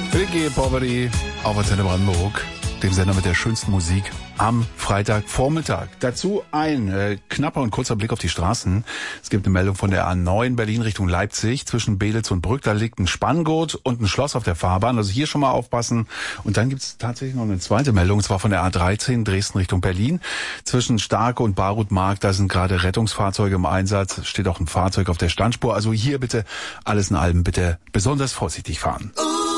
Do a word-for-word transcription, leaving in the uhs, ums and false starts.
Ricky Poverty auf Antenne Brandenburg, dem Sender mit der schönsten Musik am Freitagvormittag. Dazu ein äh, knapper und kurzer Blick auf die Straßen. Es gibt eine Meldung von der A neun Berlin Richtung Leipzig. Zwischen Beelitz und Brück, da liegt ein Spanngurt und ein Schloss auf der Fahrbahn. Also hier schon mal aufpassen. Und dann gibt es tatsächlich noch eine zweite Meldung, und zwar von der A dreizehn Dresden Richtung Berlin. Zwischen Starke und Barutmarkt, da sind gerade Rettungsfahrzeuge im Einsatz. Steht auch ein Fahrzeug auf der Standspur. Also hier bitte alles in allem bitte besonders vorsichtig fahren.